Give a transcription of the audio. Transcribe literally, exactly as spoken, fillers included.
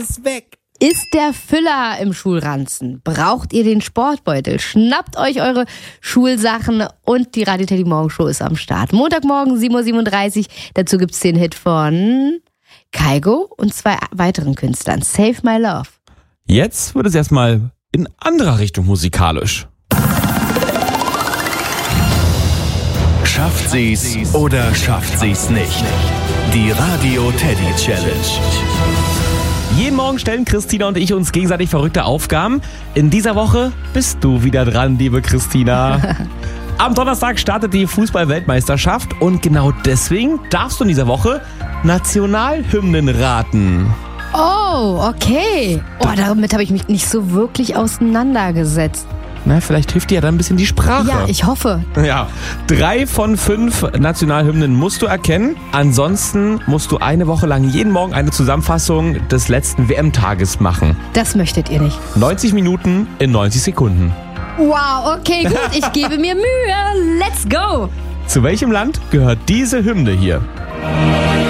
ist weg. Ist der Füller im Schulranzen? Braucht ihr den Sportbeutel? Schnappt euch eure Schulsachen und die Radio Teddy Morgenshow ist am Start. Montagmorgen sieben Uhr siebenunddreißig. Dazu gibt's den Hit von Kygo und zwei weiteren Künstlern. Save My Love. Jetzt wird es erstmal in anderer Richtung musikalisch. Schafft sie's oder schafft sie's nicht? Die Radio Teddy Challenge. Jeden Morgen stellen Christina und ich uns gegenseitig verrückte Aufgaben. In dieser Woche bist du wieder dran, liebe Christina. Am Donnerstag startet die Fußball-Weltmeisterschaft und genau deswegen darfst du in dieser Woche Nationalhymnen raten. Oh, okay. Oh, damit habe ich mich nicht so wirklich auseinandergesetzt. Na, vielleicht hilft dir ja dann ein bisschen die Sprache. Ja, ich hoffe. Ja, drei von fünf Nationalhymnen musst du erkennen. Ansonsten musst du eine Woche lang jeden Morgen eine Zusammenfassung des letzten W M-Tages machen. Das möchtet ihr nicht. neunzig Minuten in neunzig Sekunden. Wow, okay, gut. Ich gebe mir Mühe. Let's go. Zu welchem Land gehört diese Hymne hier?